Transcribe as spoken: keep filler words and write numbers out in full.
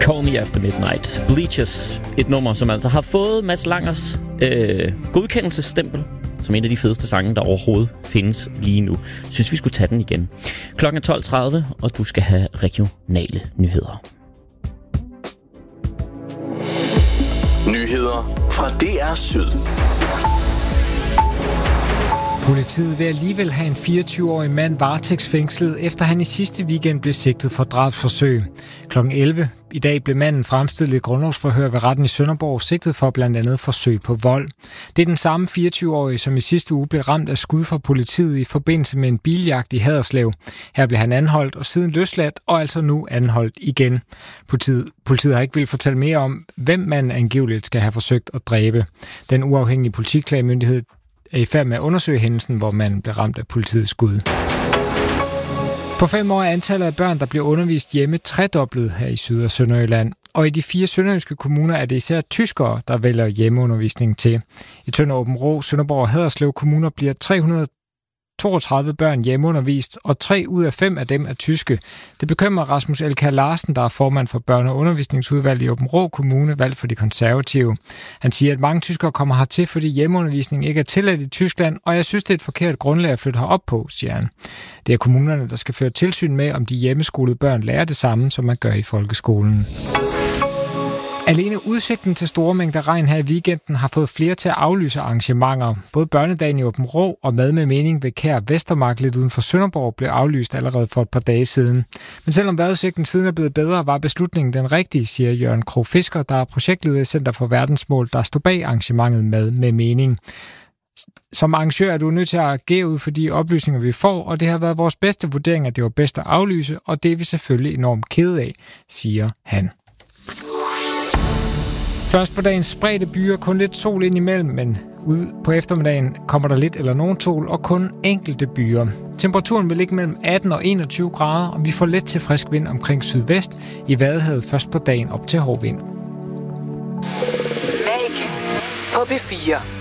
Call Me After Midnight. Bleachers, et nummer, som altså har fået Mads Langers øh, godkendelsesstempel, som en af de fedeste sange, der overhovedet findes lige nu. Synes vi skulle tage den igen. Klokken er tolv tredive, og du skal have regionale nyheder. Nyheder fra D R Syd. Politiet vil alligevel have en fireogtyve-årig mand varetægtsfængslet, efter han i sidste weekend blev sigtet for drabsforsøg. klokken elleve i dag blev manden fremstillet i grundlovsforhør ved retten i Sønderborg, sigtet for blandt andet forsøg på vold. Det er den samme fireogtyve-årige, som i sidste uge blev ramt af skud fra politiet i forbindelse med en biljagt i Haderslev. Her blev han anholdt og siden løsladt, og altså nu anholdt igen. Politiet, politiet har ikke vil fortælle mere om, hvem manden angiveligt skal have forsøgt at dræbe. Den uafhængige politiklagemyndighed er i færd med at undersøge hændelsen, hvor manden blev ramt af politiets skud. På fem år er antallet af børn, der bliver undervist hjemme, tredoblet her i Syd- og Sønderjylland. Og i de fire sønderjyske kommuner er det især tyskere, der vælger hjemmeundervisning til. I Tønder, Aabenraa, Sønderborg og Haderslev kommuner bliver tre hundrede og toogtredive børn hjemmeundervist, og tre ud af fem af dem er tyske. Det bekymrer Rasmus Elkjær Larsen, der er formand for børne- og undervisningsudvalget i Aabenraa Kommune, valgt for de konservative. Han siger, at mange tyskere kommer hertil, fordi hjemmeundervisning ikke er tilladt i Tyskland, og jeg synes, det er et forkert grundlag at flytte herop på, siger han. Det er kommunerne, der skal føre tilsyn med, om de hjemmeskolede børn lærer det samme, som man gør i folkeskolen. Alene udsigten til store mængder regn her i weekenden har fået flere til at aflyse arrangementer. Både børnedagen i Aabenraa og mad med mening ved Kær Vestermark lidt uden for Sønderborg blev aflyst allerede for et par dage siden. Men selvom vejrudsigten siden er blevet bedre, var beslutningen den rigtige, siger Jørgen Krog Fisker, der er projektleder i Center for Verdensmål, der står bag arrangementet Mad med mening. Som arrangør er du nødt til at agere ud for de oplysninger, vi får, og det har været vores bedste vurdering, at det var bedst at aflyse, og det er vi selvfølgelig enormt kede af, siger han. Først på dagens spredte byer, kun lidt sol ind imellem, men ude på eftermiddagen kommer der lidt eller nogen sol og kun enkelte byer. Temperaturen vil ligge mellem atten og enogtyve grader, og vi får let til frisk vind omkring sydvest. I Vadehavet først på dagen op til hård vind. Magisk på P fire.